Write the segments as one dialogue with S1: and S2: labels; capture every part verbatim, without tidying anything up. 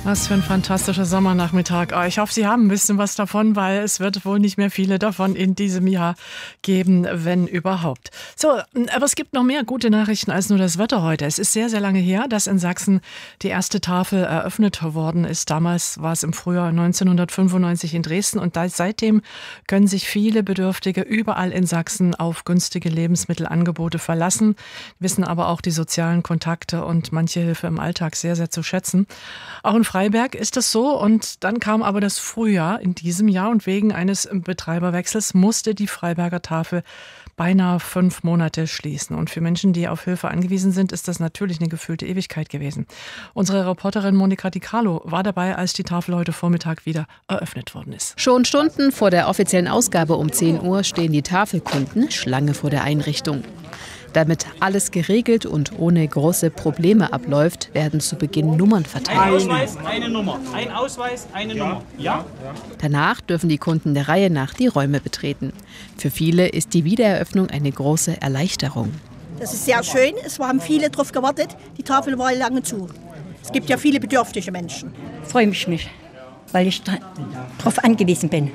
S1: Was für ein fantastischer Sommernachmittag. Ich hoffe, Sie haben ein bisschen was davon, weil es wird wohl nicht mehr viele davon in diesem Jahr geben, wenn überhaupt. So, aber es gibt noch mehr gute Nachrichten als nur das Wetter heute. Es ist sehr, sehr lange her, dass in Sachsen die erste Tafel eröffnet worden ist. Damals war es im Frühjahr neunzehnhundertfünfundneunzig in Dresden und seitdem können sich viele Bedürftige überall in Sachsen auf günstige Lebensmittelangebote verlassen, wissen aber auch die sozialen Kontakte und manche Hilfe im Alltag sehr, sehr zu schätzen. Auch in Freiberg ist das so und dann kam aber das Frühjahr in diesem Jahr und wegen eines Betreiberwechsels musste die Freiberger Tafel beinahe fünf Monate schließen. Und für Menschen, die auf Hilfe angewiesen sind, ist das natürlich eine gefühlte Ewigkeit gewesen. Unsere Reporterin Monika Di Carlo war dabei, als die Tafel heute Vormittag wieder eröffnet worden ist.
S2: Schon Stunden vor der offiziellen Ausgabe um zehn Uhr stehen die Tafelkunden Schlange vor der Einrichtung. Damit alles geregelt und ohne große Probleme abläuft, werden zu Beginn Nummern verteilt.
S3: Ein Ausweis, eine Nummer. Ein Ausweis, eine ja. Nummer. Ja?
S2: Danach dürfen die Kunden der Reihe nach die Räume betreten. Für viele ist die Wiedereröffnung eine große Erleichterung.
S4: Das ist sehr schön. Es haben viele darauf gewartet. Die Tafel war lange zu. Es gibt ja viele bedürftige Menschen.
S5: Ich freue mich nicht, weil ich darauf angewiesen bin.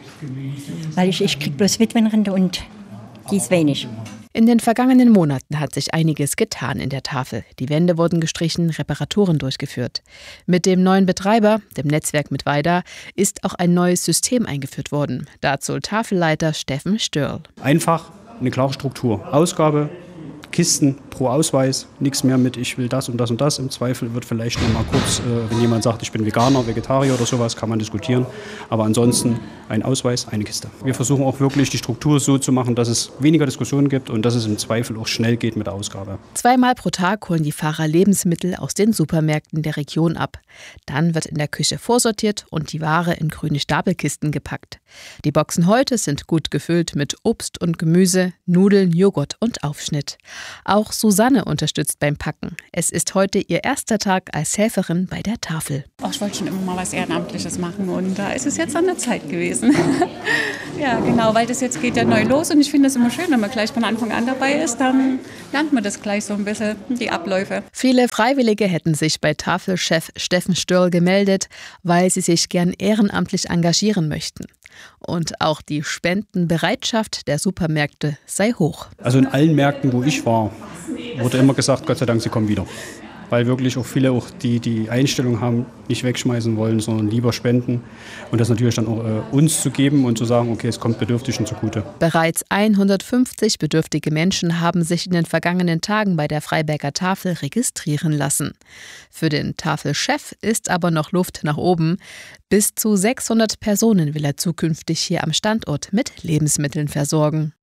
S5: Weil ich, ich kriege bloß Witwenrente und die ist wenig.
S2: In den vergangenen Monaten hat sich einiges getan in der Tafel. Die Wände wurden gestrichen, Reparaturen durchgeführt. Mit dem neuen Betreiber, dem Netzwerk Mittweida, ist auch ein neues System eingeführt worden. Dazu Tafelleiter Steffen Störl.
S6: Einfach eine klare Struktur. Ausgabe, Kisten pro Ausweis, nichts mehr mit ich will das und das und das. Im Zweifel wird vielleicht noch mal kurz, äh, wenn jemand sagt, ich bin Veganer, Vegetarier oder sowas, kann man diskutieren. Aber ansonsten ein Ausweis, eine Kiste. Wir versuchen auch wirklich die Struktur so zu machen, dass es weniger Diskussionen gibt und dass es im Zweifel auch schnell geht mit der Ausgabe.
S2: Zweimal pro Tag holen die Fahrer Lebensmittel aus den Supermärkten der Region ab. Dann wird in der Küche vorsortiert und die Ware in grüne Stapelkisten gepackt. Die Boxen heute sind gut gefüllt mit Obst und Gemüse, Nudeln, Joghurt und Aufschnitt. Auch Susanne unterstützt beim Packen. Es ist heute ihr erster Tag als Helferin bei der Tafel.
S7: Ach, ich wollte schon immer mal was Ehrenamtliches machen und da ist es jetzt an der Zeit gewesen. Ja, genau, weil das jetzt geht ja neu los und ich finde es immer schön, wenn man gleich von Anfang an dabei ist, dann lernt man das gleich so ein bisschen, die Abläufe.
S2: Viele Freiwillige hätten sich bei Tafelchef Steffen Störl gemeldet, weil sie sich gern ehrenamtlich engagieren möchten. Und auch die Spendenbereitschaft der Supermärkte sei hoch.
S6: Also in allen Märkten, wo ich war, wurde immer gesagt, Gott sei Dank, sie kommen wieder. Weil wirklich auch viele auch die, die Einstellung haben, nicht wegschmeißen wollen, sondern lieber spenden. Und das natürlich dann auch äh, uns zu geben und zu sagen, okay, es kommt Bedürftigen zugute.
S2: Bereits hundertfünfzig bedürftige Menschen haben sich in den vergangenen Tagen bei der Freiberger Tafel registrieren lassen. Für den Tafelchef ist aber noch Luft nach oben. Bis zu sechshundert Personen will er zukünftig hier am Standort mit Lebensmitteln versorgen.